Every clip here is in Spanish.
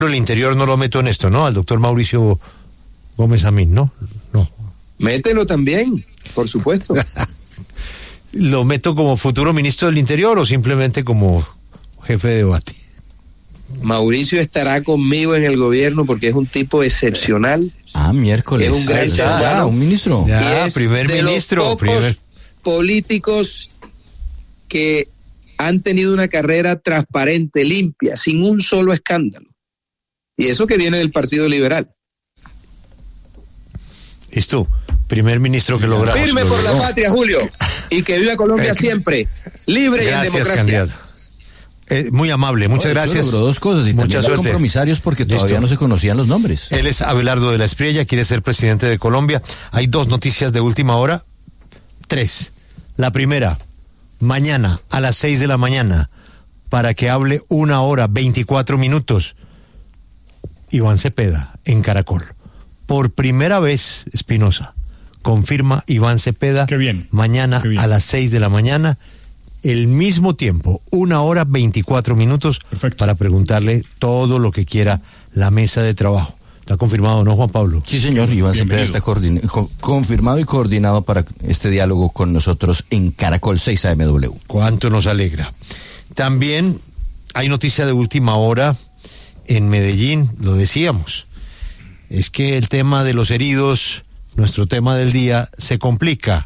El Interior no lo meto en esto, ¿no? Al doctor Mauricio Gómez Amín, ¿no? No. Mételo también, por supuesto. ¿Lo meto como futuro ministro del Interior o simplemente como jefe de debate? Mauricio estará conmigo en el gobierno porque es un tipo excepcional. Miércoles. Es un gran ser humano. Un ministro. Ya, es primer de ministro. Los pocos políticos que han tenido una carrera transparente, limpia, sin un solo escándalo. Y eso que viene del Partido Liberal. Listo. Primer ministro que logramos. Firme por la patria, Julio. Y que viva Colombia siempre. Libre y en democracia. Candidato. Muy amable, muchas gracias. Logró dos cosas y también los compromisarios porque todavía no se conocían los nombres. Él es Abelardo de la Espriella, quiere ser presidente de Colombia. Hay 2 noticias de última hora. 3. La primera, mañana a las 6 de la mañana, para que hable 1 hora 24 minutos, Iván Cepeda en Caracol. Por primera vez, Espinosa, confirma Iván Cepeda. Qué bien. Mañana a las 6 de la mañana. El mismo tiempo, 1 hora 24 minutos. Perfecto. Para preguntarle todo lo que quiera la mesa de trabajo. ¿Está confirmado, no, Juan Pablo? Sí, señor. Iván Cepeda está confirmado y coordinado para este diálogo con nosotros en Caracol 6 AMW. Cuánto nos alegra. También hay noticia de última hora en Medellín, lo decíamos. Es que el tema de los heridos, nuestro tema del día, se complica.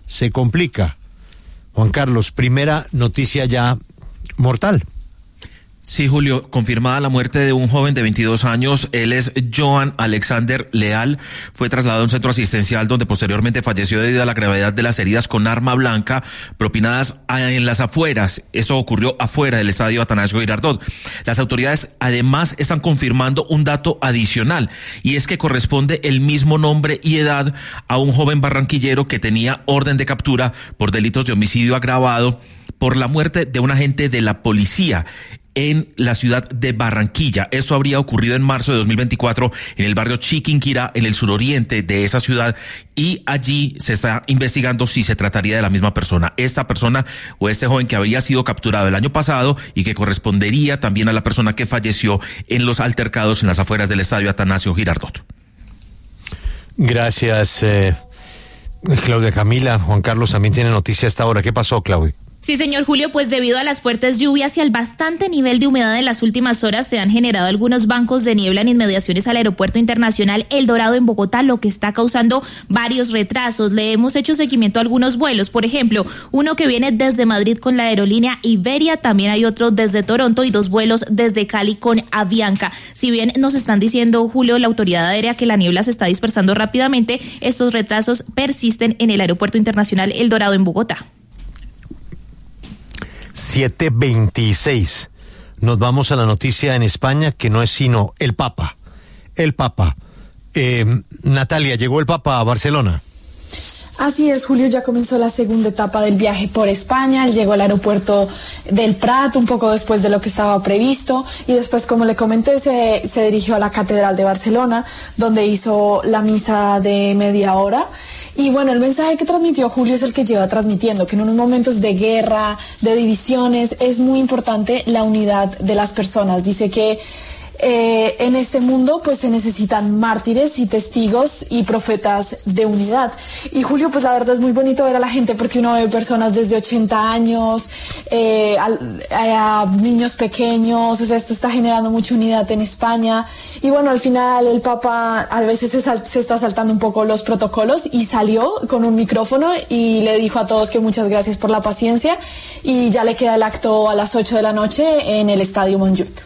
Juan Carlos, primera noticia ya mortal. Sí, Julio, confirmada la muerte de un joven de 22 años. Él es Joan Alexander Leal. Fue trasladado a un centro asistencial donde posteriormente falleció debido a la gravedad de las heridas con arma blanca propinadas en las afueras. Eso ocurrió afuera del estadio Atanasio Girardot. Las autoridades además están confirmando un dato adicional, y es que corresponde el mismo nombre y edad a un joven barranquillero que tenía orden de captura por delitos de homicidio agravado por la muerte de un agente de la policía en la ciudad de Barranquilla. Esto habría ocurrido en marzo de 2024 en el barrio Chiquinquirá, en el suroriente de esa ciudad, y allí se está investigando si se trataría de la misma persona. Esta persona o este joven que había sido capturado el año pasado y que correspondería también a la persona que falleció en los altercados en las afueras del estadio Atanasio Girardot. Gracias, Claudia Camila. Juan Carlos también tiene noticia a esta hora. ¿Qué pasó, Claudia? Sí, señor Julio, pues debido a las fuertes lluvias y al bastante nivel de humedad en las últimas horas, se han generado algunos bancos de niebla en inmediaciones al Aeropuerto Internacional El Dorado en Bogotá, lo que está causando varios retrasos. Le hemos hecho seguimiento a algunos vuelos, por ejemplo, uno que viene desde Madrid con la aerolínea Iberia, también hay otro desde Toronto y 2 vuelos desde Cali con Avianca. Si bien nos están diciendo, Julio, la autoridad aérea, que la niebla se está dispersando rápidamente, estos retrasos persisten en el Aeropuerto Internacional El Dorado en Bogotá. 7:26. Nos vamos a la noticia en España, que no es sino el Papa. Natalia, ¿llegó el Papa a Barcelona? Así es, Julio, ya comenzó la segunda etapa del viaje por España. Él llegó al aeropuerto del Prat un poco después de lo que estaba previsto y después, como le comenté, se dirigió a la Catedral de Barcelona, donde hizo la misa de media hora. Y bueno, el mensaje que transmitió Julio es el que lleva transmitiendo, que en unos momentos de guerra, de divisiones, es muy importante la unidad de las personas. Dice que en este mundo pues se necesitan mártires y testigos y profetas de unidad. Y Julio, pues la verdad es muy bonito ver a la gente, porque uno ve personas desde 80 años, a niños pequeños, o sea, esto está generando mucha unidad en España. Y bueno, al final el Papa a veces se está saltando un poco los protocolos y salió con un micrófono y le dijo a todos que muchas gracias por la paciencia, y ya le queda el acto a las 8 de la noche en el Estadio Montjuïc.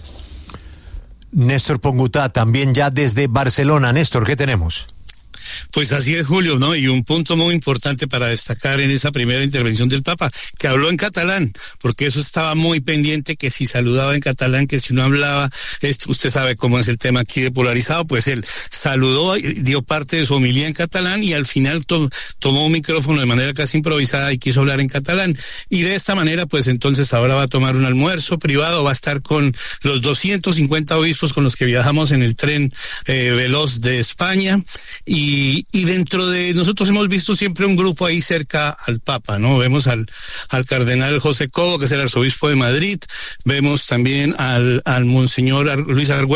Néstor Pongutá, también ya desde Barcelona. Néstor, ¿qué tenemos? Pues así es, Julio, ¿no? Y un punto muy importante para destacar en esa primera intervención del Papa, que habló en catalán, porque eso estaba muy pendiente, que si saludaba en catalán, que si no hablaba, usted sabe cómo es el tema aquí de polarizado, pues él saludó, dio parte de su homilía en catalán y al final tomó un micrófono de manera casi improvisada y quiso hablar en catalán. Y de esta manera, pues entonces ahora va a tomar un almuerzo privado, va a estar con los 250 obispos con los que viajamos en el tren veloz de España, y Y dentro de nosotros hemos visto siempre un grupo ahí cerca al Papa, ¿no? Vemos al cardenal José Cobo, que es el arzobispo de Madrid, vemos también al monseñor Luis Argüelles,